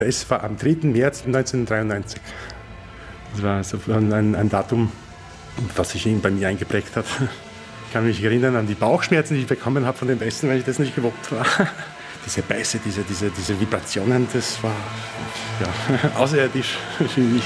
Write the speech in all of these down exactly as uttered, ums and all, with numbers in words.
Es war am dritten März neunzehnhundertdreiundneunzig. Das war so ein, ein Datum, was sich bei mir eingeprägt hat. Ich kann mich erinnern an die Bauchschmerzen, die ich bekommen habe von dem Essen, weil ich das nicht gewohnt war. Diese Beiße, diese, diese, diese Vibrationen, das war ja, außerirdisch für mich.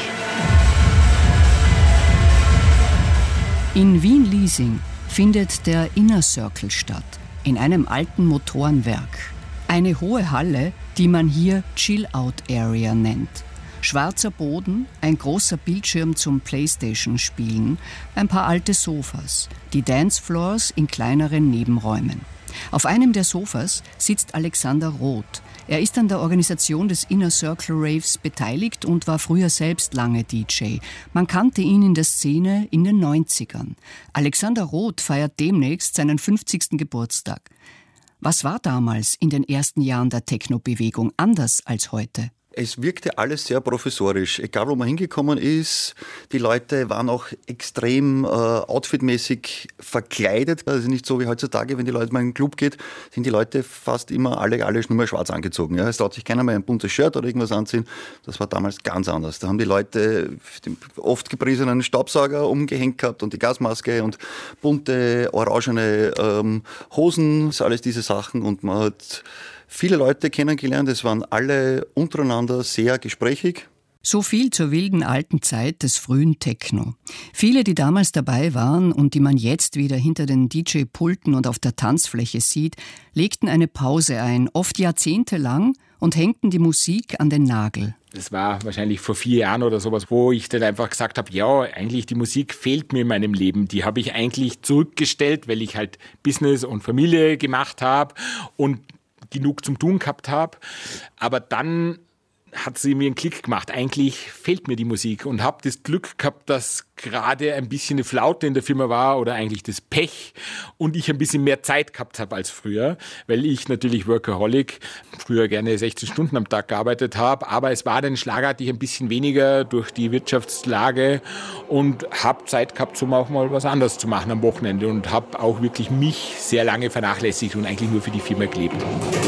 In Wien-Liesing findet der Inner Circle statt, in einem alten Motorenwerk. Eine hohe Halle, die man hier Chill-Out-Area nennt. Schwarzer Boden, ein großer Bildschirm zum Playstation-Spielen, ein paar alte Sofas, die Dancefloors in kleineren Nebenräumen. Auf einem der Sofas sitzt Alexander Roth. Er ist an der Organisation des Inner Circle Raves beteiligt und war früher selbst lange D J. Man kannte ihn in der Szene in den neunzigern. Alexander Roth feiert demnächst seinen fünfzigsten Geburtstag. Was war damals in den ersten Jahren der Techno-Bewegung anders als heute? Es wirkte alles sehr professorisch. Egal, wo man hingekommen ist, die Leute waren auch extrem äh, outfitmäßig verkleidet. Also nicht so wie heutzutage, wenn die Leute mal in einen Club geht, sind die Leute fast immer alle, alle nur mehr schwarz angezogen. Ja? Es traut sich keiner mehr ein buntes Shirt oder irgendwas anziehen. Das war damals ganz anders. Da haben die Leute den oft gepriesenen Staubsauger umgehängt gehabt und die Gasmaske und bunte, orangene ähm, Hosen, alles diese Sachen. Und man hat viele Leute kennengelernt, es waren alle untereinander sehr gesprächig. So viel zur wilden alten Zeit des frühen Techno. Viele, die damals dabei waren und die man jetzt wieder hinter den D J-Pulten und auf der Tanzfläche sieht, legten eine Pause ein, oft jahrzehntelang, und hängten die Musik an den Nagel. Das war wahrscheinlich vor vier Jahren oder sowas, wo ich dann einfach gesagt habe, ja, eigentlich die Musik fehlt mir in meinem Leben. Die habe ich eigentlich zurückgestellt, weil ich halt Business und Familie gemacht habe und genug zum Tun gehabt habe. Aber dann hat sie mir einen Klick gemacht. Eigentlich fehlt mir die Musik und habe das Glück gehabt, dass gerade ein bisschen eine Flaute in der Firma war oder eigentlich das Pech und ich ein bisschen mehr Zeit gehabt habe als früher, weil ich natürlich Workaholic, früher gerne sechzehn Stunden am Tag gearbeitet habe, aber es war dann schlagartig ein bisschen weniger durch die Wirtschaftslage und habe Zeit gehabt, um auch mal was anderes zu machen am Wochenende und habe auch wirklich mich sehr lange vernachlässigt und eigentlich nur für die Firma gelebt.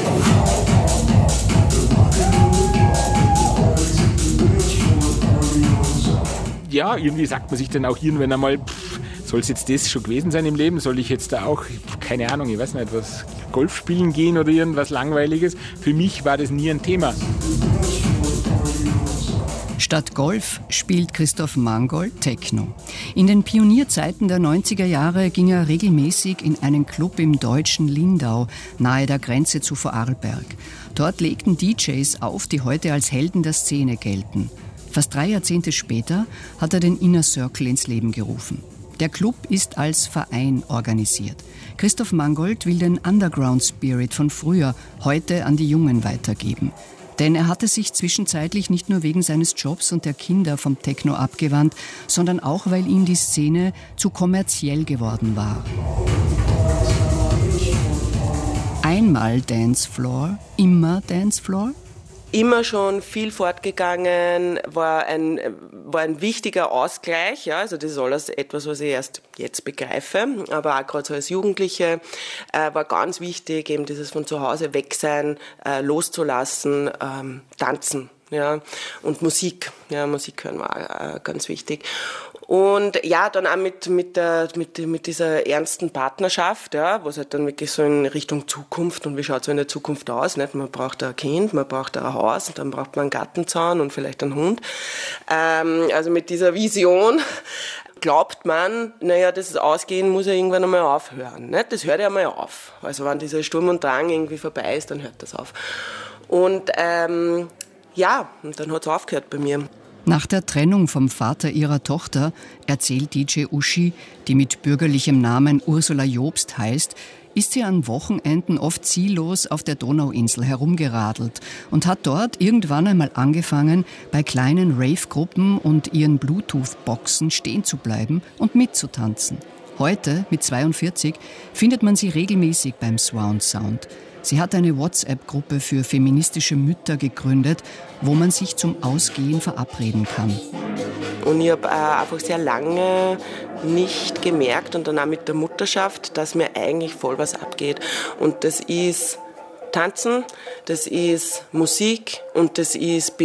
Ja, irgendwie sagt man sich dann auch irgendwann einmal, soll es jetzt das schon gewesen sein im Leben? Soll ich jetzt da auch, keine Ahnung, ich weiß nicht, was Golf spielen gehen oder irgendwas Langweiliges? Für mich war das nie ein Thema. Statt Golf spielt Christoph Mangold Techno. In den Pionierzeiten der neunziger Jahre ging er regelmäßig in einen Club im deutschen Lindau, nahe der Grenze zu Vorarlberg. Dort legten D Js auf, die heute als Helden der Szene gelten. Fast drei Jahrzehnte später hat er den Inner Circle ins Leben gerufen. Der Club ist als Verein organisiert. Christoph Mangold will den Underground-Spirit von früher heute an die Jungen weitergeben. Denn er hatte sich zwischenzeitlich nicht nur wegen seines Jobs und der Kinder vom Techno abgewandt, sondern auch, weil ihm die Szene zu kommerziell geworden war. Einmal Dancefloor, immer Dancefloor? Immer schon viel fortgegangen, war ein, war ein wichtiger Ausgleich. Ja, also das ist alles etwas, was ich erst jetzt begreife. Aber auch gerade so als Jugendliche äh, war ganz wichtig, eben dieses von zu Hause weg sein, äh, loszulassen, ähm, tanzen. Ja, und Musik. Ja, Musik hören war äh, ganz wichtig. Und ja, dann auch mit, mit, der, mit, mit dieser ernsten Partnerschaft, ja, was halt dann wirklich so in Richtung Zukunft und wie schaut so in der Zukunft aus, nicht? Man braucht ein Kind, man braucht ein Haus und dann braucht man einen Gartenzaun und vielleicht einen Hund. Ähm, also mit dieser Vision glaubt man, naja, das Ausgehen muss ja irgendwann einmal aufhören. Nicht? Das hört ja einmal auf. Also wenn dieser Sturm und Drang irgendwie vorbei ist, dann hört das auf. Und ähm, ja, und dann hat es aufgehört bei mir. Nach der Trennung vom Vater ihrer Tochter erzählt D J Uschi, die mit bürgerlichem Namen Ursula Jobst heißt, ist sie an Wochenenden oft ziellos auf der Donauinsel herumgeradelt und hat dort irgendwann einmal angefangen, bei kleinen Rave-Gruppen und ihren Bluetooth-Boxen stehen zu bleiben und mitzutanzen. Heute, mit zweiundvierzig, findet man sie regelmäßig beim Surround Sound. Sie hat eine WhatsApp-Gruppe für feministische Mütter gegründet, wo man sich zum Ausgehen verabreden kann. Und ich habe äh, einfach sehr lange nicht gemerkt und dann auch mit der Mutterschaft, dass mir eigentlich voll was abgeht. Und das ist Tanzen, das ist Musik und das ist